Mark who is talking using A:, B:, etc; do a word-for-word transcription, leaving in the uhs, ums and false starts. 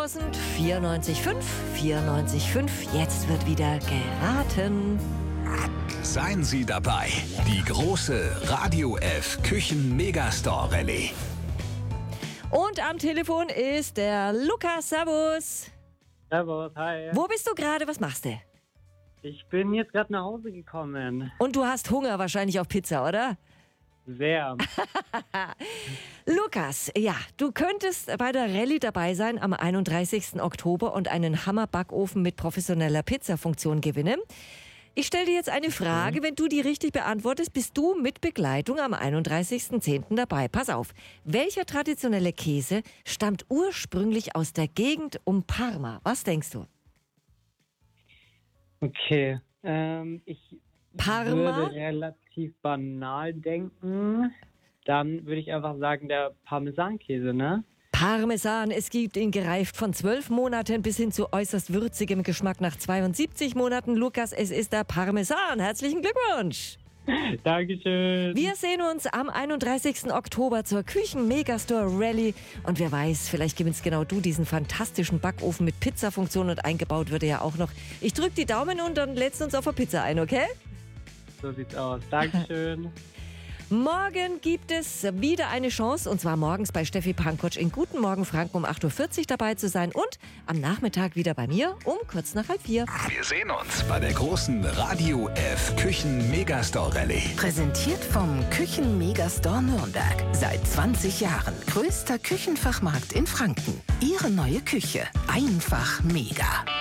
A: null vierundneunzig fünf vierundneunzig fünf. Jetzt wird wieder geraten.
B: Seien Sie dabei. Die große Radio F Küchen Megastore Rallye.
A: Und am Telefon ist der Lukas. Servus.
C: Servus, hi.
A: Wo bist du gerade? Was machst du?
C: Ich bin jetzt gerade nach Hause gekommen.
A: Und du hast Hunger wahrscheinlich auf Pizza, oder?
C: Sehr.
A: Lukas, ja, du könntest bei der Rallye dabei sein am einunddreißigsten Oktober und einen Hammerbackofen mit professioneller Pizzafunktion gewinnen. Ich stelle dir jetzt eine Frage. Okay. Wenn du die richtig beantwortest, bist du mit Begleitung am einunddreißigsten zehnten dabei. Pass auf, welcher traditionelle Käse stammt ursprünglich aus der Gegend um Parma? Was denkst du?
C: Okay, ähm, ich
A: Parma?
C: würde relativ banal denken. Dann würde ich einfach sagen, der Parmesankäse, ne?
A: Parmesan, es gibt ihn gereift von zwölf Monaten bis hin zu äußerst würzigem Geschmack nach zweiundsiebzig Monaten. Lukas, es ist der Parmesan. Herzlichen Glückwunsch!
C: Dankeschön.
A: Wir sehen uns am einunddreißigsten Oktober zur Küchen-Megastore Rallye. Und wer weiß, vielleicht gewinnst genau du diesen fantastischen Backofen mit Pizzafunktion und eingebaut würde ja auch noch. Ich drücke die Daumen und dann lädst du uns auf eine Pizza ein, okay?
C: So sieht's aus. Dankeschön.
A: Morgen gibt es wieder eine Chance, und zwar morgens bei Steffi Pankotsch in Guten Morgen Franken um acht Uhr vierzig dabei zu sein und am Nachmittag wieder bei mir um kurz nach halb vier.
B: Wir sehen uns bei der großen Radio F Küchen Megastore Rallye.
D: Präsentiert vom Küchen Megastore Nürnberg. Seit zwanzig Jahren größter Küchenfachmarkt in Franken. Ihre neue Küche. Einfach mega.